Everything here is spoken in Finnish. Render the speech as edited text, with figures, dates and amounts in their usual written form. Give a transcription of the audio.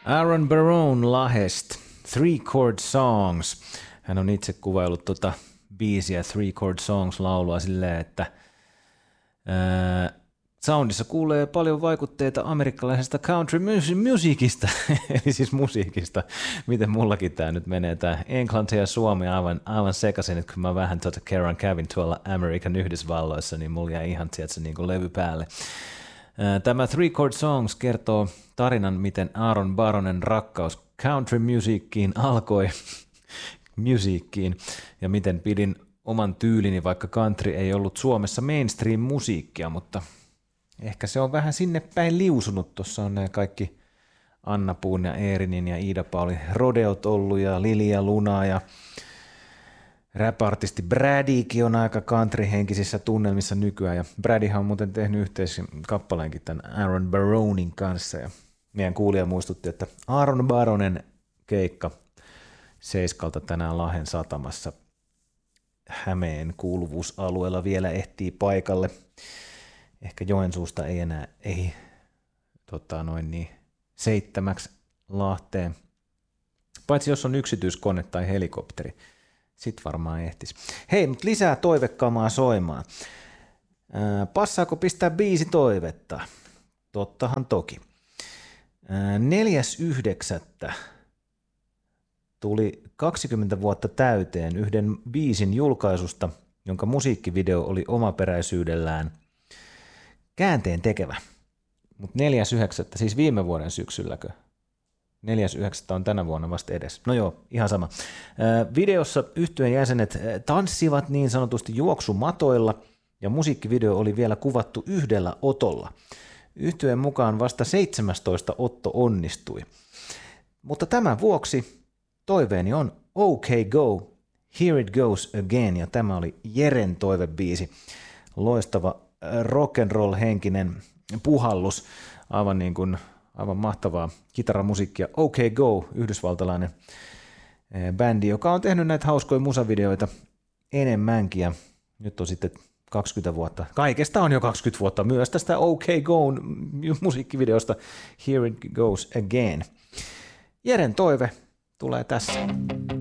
Aaron Barone Lahest, Three Chord Songs. Hän on itse kuvaillut tuota biisiä Three Chord Songs-laulua silleen, että soundissa kuulee paljon vaikutteita amerikkalaisesta country musiikista, eli siis musiikista. Miten mullakin tämä nyt menee, tämä englanti ja suomi aivan sekaisin, että kun mä vähän kerran kävin tuolla Amerikan Yhdysvalloissa, niin mulla jäi ihan tietysti niin kuin levy päälle. Tämä Three Chord Songs kertoo tarinan, miten Aaron Baronen rakkaus country musiikkiin alkoi ja miten pidin oman tyylini, vaikka country ei ollut Suomessa mainstream-musiikkia, mutta ehkä se on vähän sinne päin liusunut. Tuossa on nämä kaikki Anna Puun ja Eerinin ja Iida-Pauli Rodeot ollut ja Lilia Luna ja rap-artisti Bradykin on aika country-henkisissä tunnelmissa nykyään, ja Bradyhan on muuten tehnyt yhteiskappaleenkin tämän Aaron Baronin kanssa, ja meidän kuulija muistutti, että Aaron Baronen keikka Seiskalta tänään Lahden satamassa Hämeen kuuluvuusalueella vielä ehtii paikalle. Ehkä Joensuusta ei enää 7 Lahteen, paitsi jos on yksityiskone tai helikopteri. Sitten varmaan ehtis. Hei, mutta lisää toivekamaa soimaan. Passaako pistää biisi toivetta? Tottahan toki. 4.9. tuli 20 vuotta täyteen yhden biisin julkaisusta, jonka musiikkivideo oli omaperäisyydellään käänteen tekevä. Mutta 4.9. siis viime vuoden syksylläkö? 4.9. on tänä vuonna vasta edes. No joo, ihan sama. Videossa yhtyeen jäsenet tanssivat niin sanotusti juoksumatoilla, ja musiikkivideo oli vielä kuvattu yhdellä otolla. Yhtyeen mukaan vasta 17 otto onnistui. Mutta tämän vuoksi toiveeni on OK Go, Here It Goes Again, ja tämä oli Jeren toivebiisi. Loistava rock'n'roll-henkinen puhallus, aivan mahtavaa kitaramusiikkia. OK Go, yhdysvaltalainen bändi, joka on tehnyt näitä hauskoja musavideoita enemmänkin, ja nyt on sitten 20 vuotta. Kaikesta on jo 20 vuotta myös tästä OK Go musiikkivideosta Here It Goes Again. Jeren toive tulee tässä.